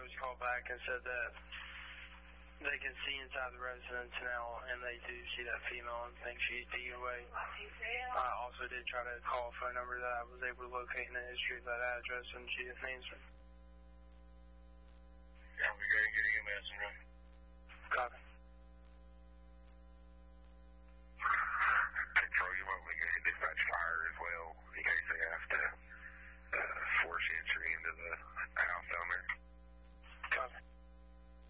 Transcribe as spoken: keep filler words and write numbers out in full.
was called back and said that they can see inside the residence now, and they do see that female and think she's D O A. I also did try to call a phone number that I was able to locate in the history of that address, and she didn't answer.